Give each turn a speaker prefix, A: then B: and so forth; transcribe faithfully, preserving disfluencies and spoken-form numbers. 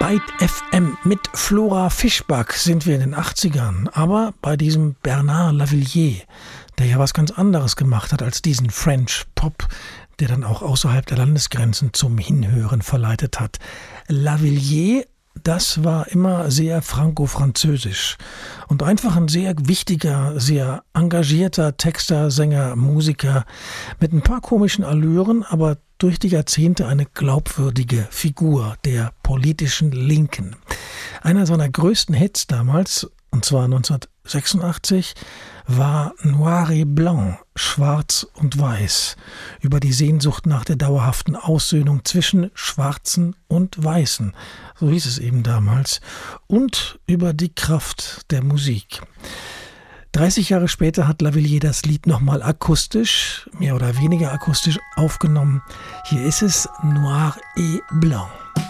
A: Byte F M mit Flora Fischbach sind wir in den achtzigern, aber bei diesem Bernard Lavilliers, der ja was ganz anderes gemacht hat als diesen French Pop, der dann auch außerhalb der Landesgrenzen zum Hinhören verleitet hat. Lavilliers, das war immer sehr franco-französisch und einfach ein sehr wichtiger, sehr engagierter Texter, Sänger, Musiker mit ein paar komischen Allüren, aber durch die Jahrzehnte eine glaubwürdige Figur der politischen Linken. Einer seiner größten Hits damals, und zwar neunzehnhundertsechsundachtzig, war Noir et Blanc, Schwarz und Weiß, über die Sehnsucht nach der dauerhaften Aussöhnung zwischen Schwarzen und Weißen, so hieß es eben damals, und über die Kraft der Musik. dreißig Jahre später hat Lavilliers das Lied nochmal akustisch, mehr oder weniger akustisch aufgenommen. Hier ist es Noir et Blanc.